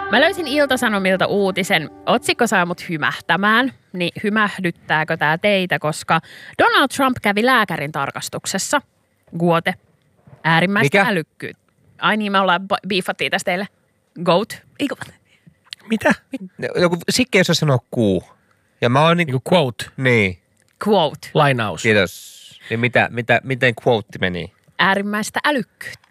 Mä löysin Ilta-Sanomilta uutisen. Otsikko saa mut hymähtämään. Niin hymähdyttääkö tää teitä, koska Donald Trump kävi lääkärin tarkastuksessa. Guote. Äärimmäistä älykkyyttä. Ai niin, me ollaan biifattiin tästä teille. Goat. Mitä? Joku sikkeessä sanoo kuu. Ja mä oon Niinku quote. Niin. Quote. Lainaus. Kiitos. Niin miten quote meni? Äärimmäistä älykkyyttä.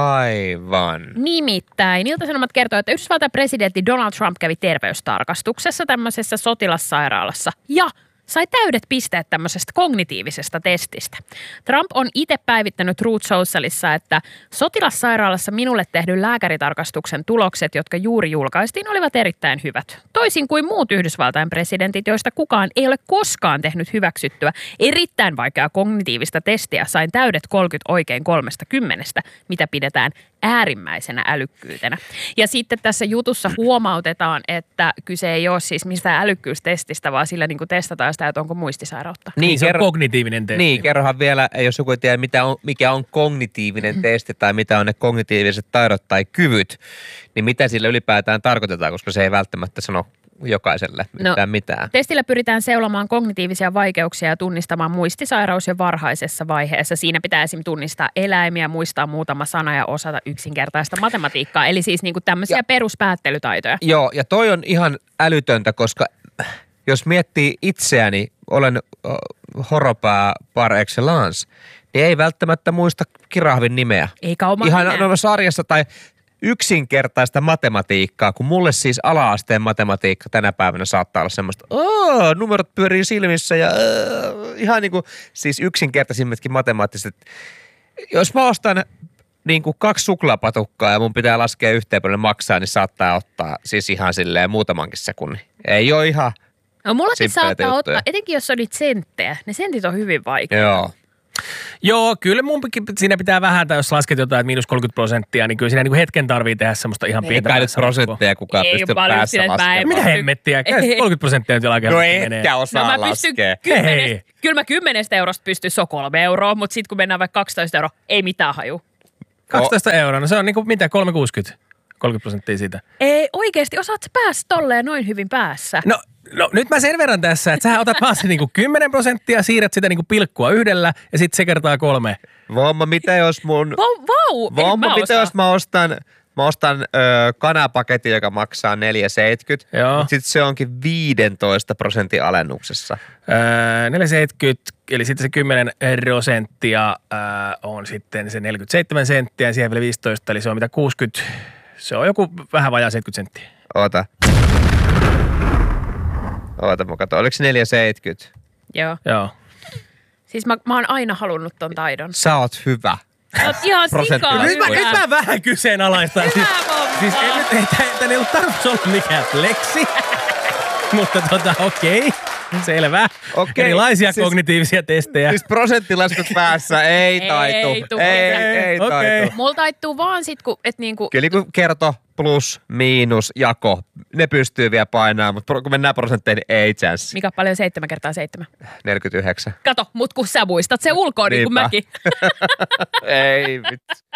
Aivan. Nimittäin Ilta-Sanomat kertoo, että Yhdysvaltain presidentti Donald Trump kävi terveystarkastuksessa tämmöisessä sotilassairaalassa ja sai täydet pisteet tämmöisestä kognitiivisesta testistä. Trump on itse päivittänyt Truth Socialissa, että sotilassairaalassa minulle tehdyn lääkäritarkastuksen tulokset, jotka juuri julkaistiin, olivat erittäin hyvät. Toisin kuin muut Yhdysvaltain presidentit, joista kukaan ei ole koskaan tehnyt hyväksyttyä erittäin vaikeaa kognitiivista testiä, sain täydet 30 oikein 30, mitä pidetään äärimmäisenä älykkyytenä. Ja sitten tässä jutussa huomautetaan, että kyse ei ole siis mistään älykkyystestistä, vaan sillä niin kuin testataan sitä, että onko muistisairautta. Niin, se on kognitiivinen testi. Niin, kerrohan vielä, jos joku ei tiedä, mikä on kognitiivinen testi tai mitä on ne kognitiiviset taidot tai kyvyt, niin mitä sillä ylipäätään tarkoitetaan, koska se ei välttämättä sano jokaiselle mitään. Testillä pyritään seulomaan kognitiivisia vaikeuksia ja tunnistamaan muistisairaus jo varhaisessa vaiheessa. Siinä pitää esimerkiksi tunnistaa eläimiä, muistaa muutama sana ja osata yksinkertaista matematiikkaa. Eli siis niinku tämmöisiä peruspäättelytaitoja. Joo, ja toi on ihan älytöntä, koska jos miettii itseäni, olen horopää par excellence, niin ei välttämättä muista kirahvin nimeä. Eikä oma ihan nimeä. Sarjassa tai yksinkertaista matematiikkaa, kun mulle siis ala-asteen matematiikka tänä päivänä saattaa olla semmoista, numerot pyörii silmissä ja ihan niin kuin siis yksinkertaisimmatkin matemaattiset. Jos mä ostan niin kuin 2 suklaapatukkaa ja mun pitää laskea yhteen paljon maksaa, niin saattaa ottaa siis ihan silleen muutamankin sekunnin. Ei ole ihan mullakin saattaa juttuja. ottaa, etenkin jos on niitä senttejä. Ne sentit on hyvin vaikeita. Joo, kyllä munkin siinä pitää vähän, tai jos lasket jotain, että -30%, niin kyllä siinä niin hetken tarvii tehdä semmoista ihan pientä. Ei kai nyt prosentteja kukaan Ei pysty paljon päässä sille, että mä en- laskemaan. Mitä hemmettiä? 30% nyt jollakin No menee. etkä osaa mä pystyn laskea. kyllä mä 10 eurosta pystyn, se on 3 euroa, mutta sitten kun mennään vaikka 12 euroa, ei mitään haju. 12 €, no se on niinku mitä, 3,60? 30% siitä. Ei oikeesti, osaat sä päässä tolleen noin hyvin päässä? No nyt mä sen verran tässä, että sä otat vaan se niinku 10%, siirrät sitä niinku pilkkua yhdellä ja sitten se kertaa 3. Vomma, mitä jos mun... Vomma, mitä jos mä ostan kanapaketin, joka maksaa 4,70. Joo. Sitten se onkin 15% alennuksessa. 4,70, eli sitten se 10% on sitten se 47 senttiä ja siihen vielä 15, eli se on mitä 60, se on joku vähän vajaa 70 senttiä. Oota, mä katson. Oliko se 4,70? Joo. Siis mä oon aina halunnut ton taidon. Sä oot hyvä. Sä oot ihan sikaa Nyt mä vähän kyseenalaistan. Siis tän ei ollut tarkoitus olla mikään fleksi, mutta okei. Selvä. Okei, Erilaisia siis- kognitiivisia testejä. Siis prosenttilaskut päässä ei taitu. Ei Okei. taitu. Mulla taittuu vaan sit, kun et niinku... Kyllä kun kerto, plus, miinus, jako, ne pystyy vielä painamaan, mutta kun mennään prosentteihin, niin ei chance. Mikä paljon 7 × 7? 49. Kato, mut kun sä muistat se ulkoa niin kuin Niinpä. mäkin. Ei vitsi.